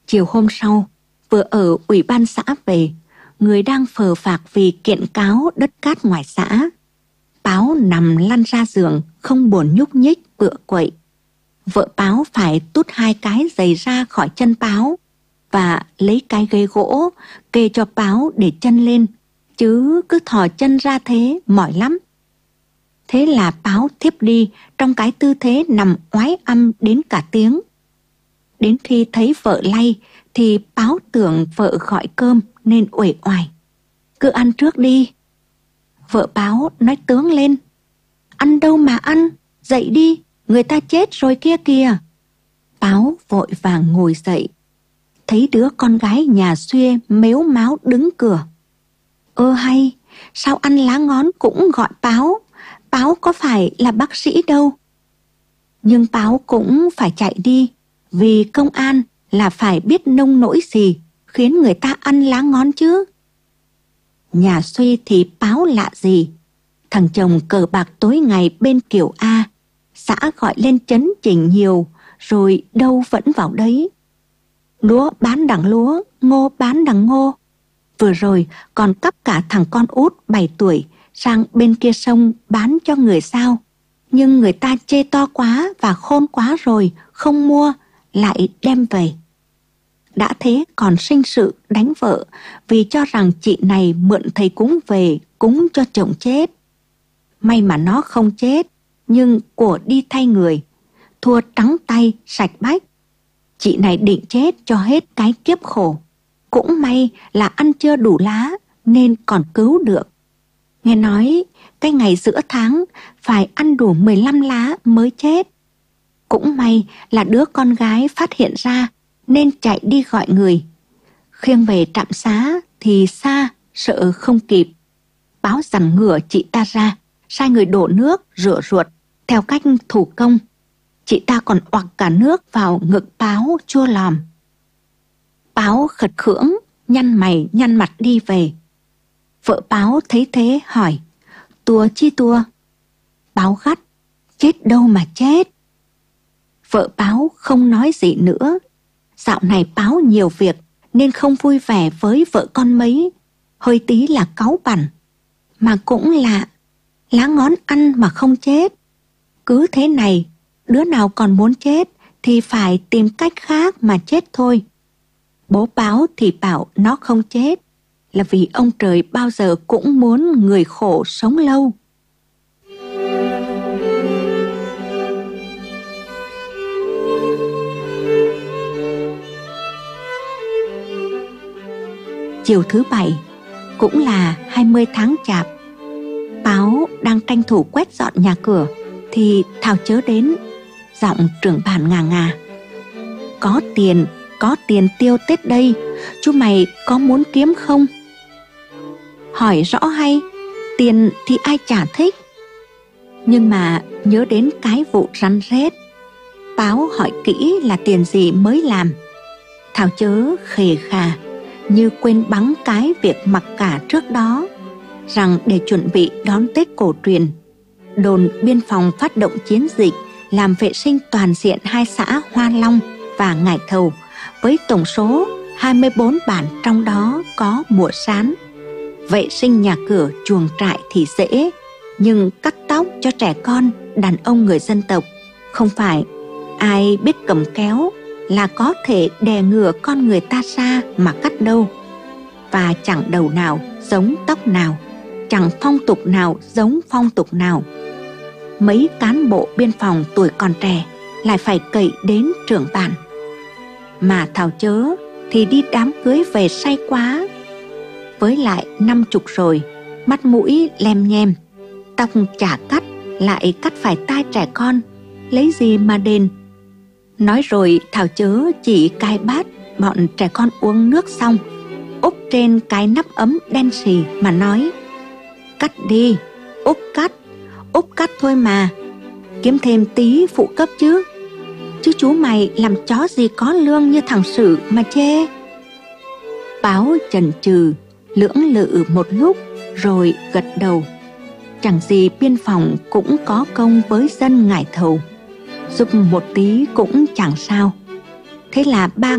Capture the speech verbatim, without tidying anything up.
Chiều hôm sau, vừa ở ủy ban xã về, người đang phờ phạc vì kiện cáo đất cát ngoài xã. Báo nằm lăn ra giường, không buồn nhúc nhích, cựa quậy. Vợ Báo phải tút hai cái giày ra khỏi chân Báo và lấy cái ghế gỗ kê cho Báo để chân lên, chứ cứ thò chân ra thế mỏi lắm. Thế là Báo thiếp đi trong cái tư thế nằm oái âm đến cả tiếng. Đến khi thấy vợ lay thì Báo tưởng vợ gọi cơm nên uể oải. Cứ ăn trước đi. Vợ Báo nói tướng lên. Ăn đâu mà ăn, dậy đi, người ta chết rồi kia kìa. Báo vội vàng ngồi dậy. Thấy đứa con gái nhà Xuê mếu máo đứng cửa. Ơ hay, sao ăn lá ngón cũng gọi Báo, Báo có phải là bác sĩ đâu. Nhưng Báo cũng phải chạy đi, vì công an là phải biết nông nỗi gì khiến người ta ăn lá ngón chứ. Nhà Xuê thì Báo lạ gì. Thằng chồng cờ bạc tối ngày bên Kiều A, xã gọi lên chấn chỉnh nhiều, rồi đâu vẫn vào đấy. Lúa bán đằng lúa, ngô bán đằng ngô. Vừa rồi còn cắp cả thằng con út bảy tuổi sang bên kia sông bán cho người sao. Nhưng người ta chê to quá và khôn quá rồi, không mua, lại đem về. Đã thế còn sinh sự đánh vợ vì cho rằng chị này mượn thầy cúng về cúng cho chồng chết. May mà nó không chết, nhưng của đi thay người, thua trắng tay sạch bách. Chị này định chết cho hết cái kiếp khổ. Cũng may là ăn chưa đủ lá nên còn cứu được. Nghe nói cái ngày giữa tháng phải ăn đủ mười lăm lá mới chết. Cũng may là đứa con gái phát hiện ra nên chạy đi gọi người. Khiêng về trạm xá thì xa, sợ không kịp. Báo dằn ngửa chị ta ra, sai người đổ nước rửa ruột theo cách thủ công. Chị ta còn oặc cả nước vào ngực Báo chua lòm. Báo khật khưỡng, nhăn mày nhăn mặt đi về. Vợ Báo thấy thế hỏi, tua chi tua? Báo gắt, chết đâu mà chết. Vợ Báo không nói gì nữa. Dạo này Báo nhiều việc nên không vui vẻ với vợ con mấy, hơi tí là cáu bẳn. Mà cũng lạ, lá ngón ăn mà không chết. Cứ thế này, đứa nào còn muốn chết thì phải tìm cách khác mà chết thôi. Bố Báo thì bảo nó không chết là vì ông trời bao giờ cũng muốn người khổ sống lâu. Chiều thứ bảy, cũng là hai mươi tháng Chạp, Báo đang tranh thủ quét dọn nhà cửa thì Thảo Chớ đến, giọng trưởng bản ngà ngà. Có tiền, có tiền tiêu Tết đây, chú mày có muốn kiếm không? Hỏi rõ hay, tiền thì ai chả thích. Nhưng mà nhớ đến cái vụ rắn rết, Báo hỏi kỹ là tiền gì mới làm. Thảo Chớ khề khà, như quên bẵng cái việc mặc cả trước đó, rằng để chuẩn bị đón Tết cổ truyền, đồn biên phòng phát động chiến dịch làm vệ sinh toàn diện hai xã Hoa Long và Ngải Thầu với tổng số hai mươi bốn bản, trong đó có Mùa Sán. Vệ sinh nhà cửa chuồng trại thì dễ, nhưng cắt tóc cho trẻ con, đàn ông người dân tộc không phải ai biết cầm kéo là có thể đè ngửa con người ta ra mà cắt đâu. Và chẳng đầu nào giống tóc nào, chẳng phong tục nào giống phong tục nào. Mấy cán bộ biên phòng tuổi còn trẻ lại phải cậy đến trưởng bản. Mà Thảo Chớ thì đi đám cưới về say quá. Với lại năm chục rồi, mắt mũi lem nhem, tóc chả cắt, lại cắt phải tai trẻ con, lấy gì mà đền. Nói rồi Thảo Chớ chỉ cai bát bọn trẻ con uống nước xong, úp trên cái nắp ấm đen xì mà nói, cắt đi, úp cắt, úp cắt thôi mà, kiếm thêm tí phụ cấp chứ. Chứ chú mày làm chó gì có lương như thằng Sử mà chê. Báo chần chừ, lưỡng lự một lúc rồi gật đầu. Chẳng gì biên phòng cũng có công với dân Ngải Thầu, giúp một tí cũng chẳng sao. Thế là ba